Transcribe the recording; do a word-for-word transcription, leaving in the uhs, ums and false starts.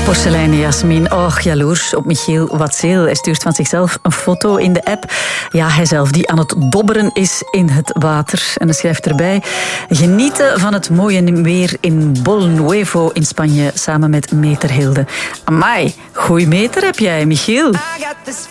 Porseleinen Jasmin, och jaloers op Michiel Watzeel. Hij stuurt van zichzelf een foto in de app. Ja, hijzelf die aan het dobberen is in het water. En hij schrijft erbij: genieten van het mooie weer in Bol Nuevo in Spanje samen met meter Hilde. Amai, goeie meter heb jij, Michiel.